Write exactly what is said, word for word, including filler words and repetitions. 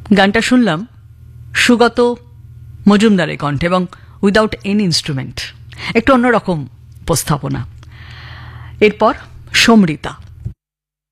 গানটা শুনলাম সুগত মজুমদারের কণ্ঠে এবং উইদাউট এনি ইনস্ট্রুমেন্ট, একটু অন্যরকম উপস্থাপনা। এরপর সমৃতা।